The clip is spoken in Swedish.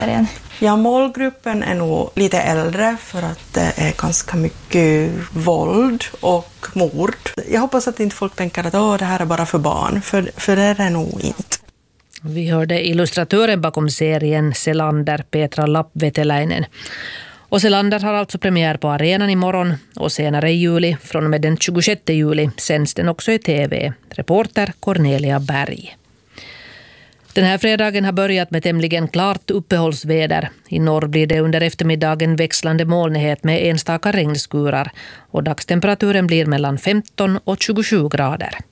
Ja, målgruppen är nog lite äldre för att det är ganska mycket våld och mord. Jag hoppas att inte folk tänker att det här är bara för barn, för det är det nog inte. Vi hörde illustratören bakom serien Selander, Petra Lappveteläinen. Och Selander har alltså premiär på arenan imorgon och senare i juli, från och med den 26 juli, sänds den också i tv. Reporter Cornelia Berg. Den här fredagen har börjat med tämligen klart uppehållsväder. I norr blir det under eftermiddagen växlande molnighet med enstaka regnskurar och dagstemperaturen blir mellan 15 och 27 grader.